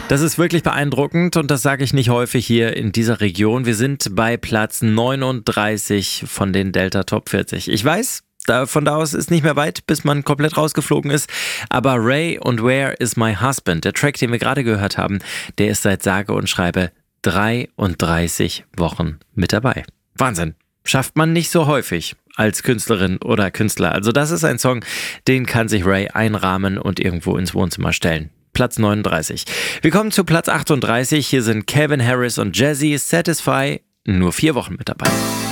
Das ist wirklich beeindruckend und das sage ich nicht häufig hier in dieser Region. Wir sind bei Platz 39 von den Delta Top 40. Ich weiß, von da aus ist nicht mehr weit, bis man komplett rausgeflogen ist. Aber Ray und Where is My Husband, der Track, den wir gerade gehört haben, der ist seit sage und schreibe 33 Wochen mit dabei. Wahnsinn. Schafft man nicht so häufig als Künstlerin oder Künstler. Also das ist ein Song, den kann sich Ray einrahmen und irgendwo ins Wohnzimmer stellen. Platz 39. Wir kommen zu Platz 38. Hier sind Calvin Harris und Jazzy, Satisfy, nur 4 Wochen mit dabei.